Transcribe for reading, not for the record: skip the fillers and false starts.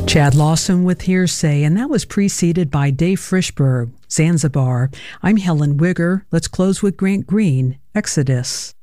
Chad Lawson with Hearsay, and that was preceded by Dave Frischberg, Zanzibar. I'm Helen Wigger. Let's close with Grant Green, Exodus.